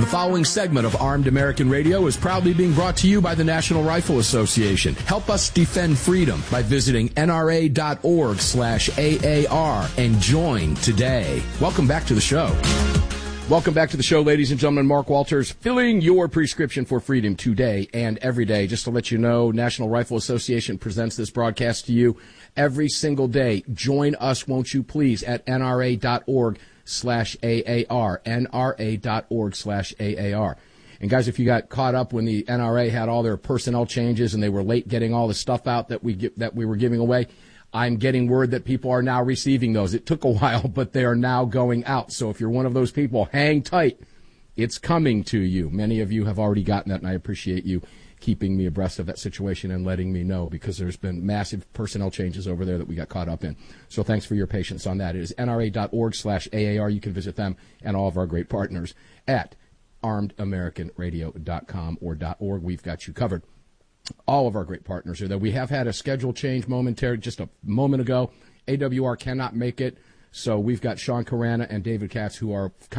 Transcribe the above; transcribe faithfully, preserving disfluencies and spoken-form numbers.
following segment of Armed American Radio is proudly being brought to you by the National Rifle Association. Help us defend freedom by visiting N R A dot org slash A A R and join today. Welcome back to the show. Welcome back to the show, ladies and gentlemen. Mark Walters, filling your prescription for freedom today and every day. Just to let you know, National Rifle Association presents this broadcast to you every single day. Join us, won't you please, at N R A dot org slash A A R, N R A dot org slash A A R. And guys, if you got caught up when the N R A had all their personnel changes and they were late getting all the stuff out that we get, that we were giving away, I'm getting word that people are now receiving those. It took a while, but they are now going out. So if you're one of those people, hang tight. It's coming to you. Many of you have already gotten that, and I appreciate you keeping me abreast of that situation and letting me know, because there's been massive personnel changes over there that we got caught up in. So thanks for your patience on that. It is N R A dot org slash A A R. You can visit them and all of our great partners at armed american radio dot com or .org. We've got you covered. All of our great partners are there. We have had a schedule change momentary just a moment ago. A W R cannot make it, so we've got Sean Carana and David Katz, who are